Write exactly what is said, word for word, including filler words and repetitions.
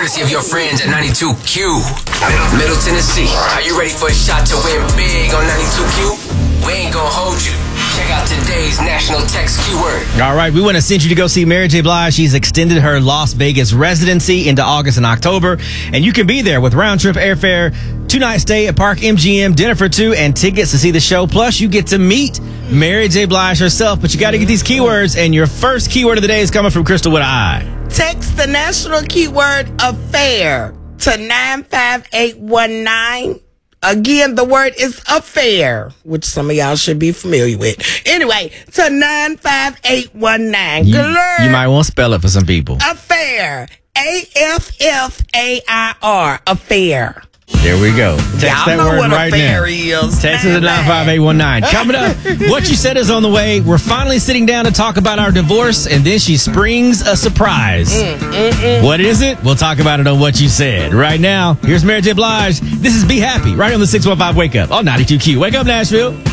courtesy of your friends at ninety-two Q. Middle, Middle Tennessee. Are you ready for a shot to win big on ninety-two Q? We ain't gonna hold you. Check out today's national text keyword. All right, we want to send you to go see Mary J. Blige. She's extended her Las Vegas residency into August and October, and you can be there with round-trip airfare, two-night stay at Park M G M, dinner for two, and tickets to see the show. Plus, you get to meet Mary J. Blige herself, but you got to get these keywords, and your first keyword of the day is coming from Crystal with an I. Text the national keyword affair to nine five eight one nine. Again, the word is affair, which some of y'all should be familiar with. Anyway, to nine five eight one nine. You, you might want to spell it for some people. Affair. A F F A I R. Affair. There we go. Text Y'all that know word what right affair now. is. Text us at nine five eight one nine. Coming up, What You Said is on the way. We're finally sitting down to talk about our divorce, and then she springs a surprise. Mm, mm, mm. What is it? We'll talk about it on What You Said. Right now, here's Mary J. Blige. This is Be Happy, right on the six one five Wake Up on ninety-two Q. Wake up, Nashville.